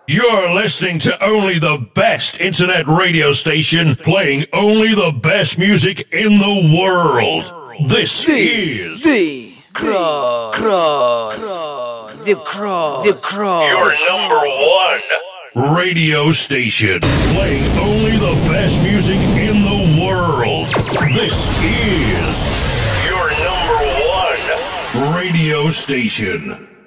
You're listening to only the best internet radio station playing only the best music in the world. This is The Cross. Your number one radio station playing only the best music in the world. This is your number one radio station.